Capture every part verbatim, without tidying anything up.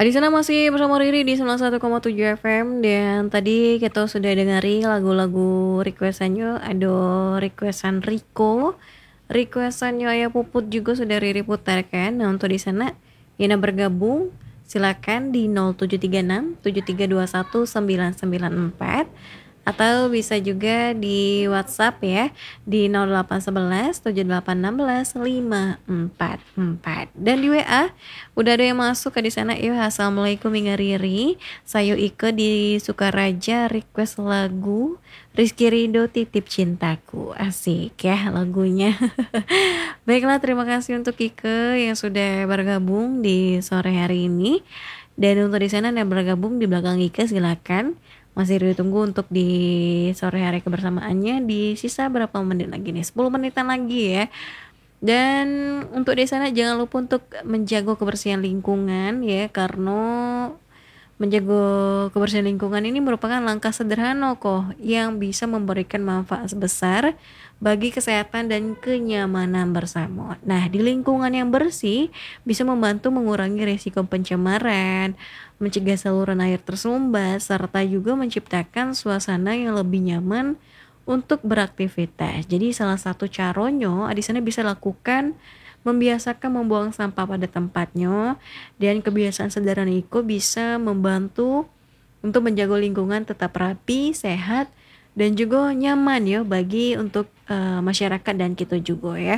di sana masih bersama Riri di sembilan puluh satu koma tujuh F M, dan tadi kita sudah dengari lagu-lagu requestannya. Ada requestan Riko, requestannya Ayah Puput juga sudah Riri putarkan. Nah, untuk di sana yang bergabung silakan di nol tujuh tiga enam tujuh tiga dua satu sembilan sembilan empat, atau bisa juga di WhatsApp ya di nol delapan satu satu tujuh delapan satu enam lima empat empat. Dan di W A udah ada yang masuk ke di sana. Yuk, assalamualaikum Inga Riri, saya Ike di Sukaraja, request lagu Rizky Ridho Titip Cintaku. Asik ya lagunya. Baiklah, terima kasih untuk Ike yang sudah bergabung di sore hari ini. Dan untuk di sana yang bergabung di belakang Ike, silakan masih ditunggu untuk di sore hari kebersamaannya di sisa berapa menit lagi nih, sepuluh menitan lagi ya. Dan untuk di sana jangan lupa untuk menjaga kebersihan lingkungan ya, karena menjaga kebersihan lingkungan ini merupakan langkah sederhana kok yang bisa memberikan manfaat besar bagi kesehatan dan kenyamanan bersama. Nah, di lingkungan yang bersih bisa membantu mengurangi risiko pencemaran, mencegah saluran air tersumbat, serta juga menciptakan suasana yang lebih nyaman untuk beraktivitas. Jadi salah satu caranya di sana bisa lakukan membiasakan membuang sampah pada tempatnya, dan kebiasaan sederhana itu bisa membantu untuk menjaga lingkungan tetap rapi, sehat, dan juga nyaman ya bagi untuk uh, masyarakat dan kita juga ya.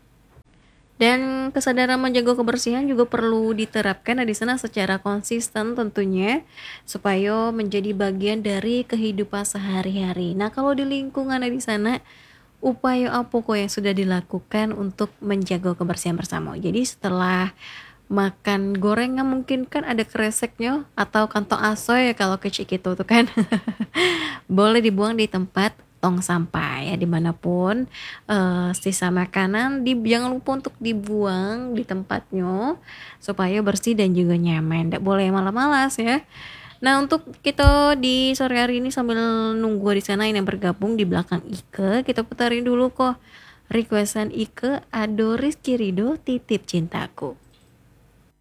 Dan kesadaran menjaga kebersihan juga perlu diterapkan di sana secara konsisten tentunya, supaya menjadi bagian dari kehidupan sehari-hari. Nah, kalau di lingkungan di sana, upaya apa kok yang sudah dilakukan untuk menjaga kebersihan bersama? Jadi setelah makan gorengan mungkin kan ada kreseknya atau kantong asoy ya kalau kecil gitu tuh kan. Boleh dibuang di tempat tong sampah ya, dimanapun uh, sisa makanan di, jangan lupa untuk dibuang di tempatnya supaya bersih dan juga nyaman. Tidak boleh malas-malas ya. Nah, untuk kita di sore hari ini sambil nunggu di sana yang bergabung di belakang Ike, kita putarin dulu kok requestan Ike, Ado Rizky Ridho Titip Cintaku.